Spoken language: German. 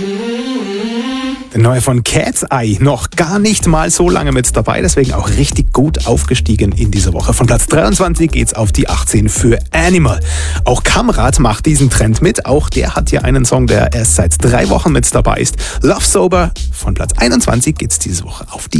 Der neue von Cat's Eye, noch gar nicht mal so lange mit dabei, deswegen auch richtig gut aufgestiegen in dieser Woche. Von Platz 23 geht's auf die 18 für Animal. Auch Kamrat macht diesen Trend mit, auch der hat hier einen Song, der erst seit 3 Wochen mit dabei ist. Love Sober, von Platz 21 geht's diese Woche auf die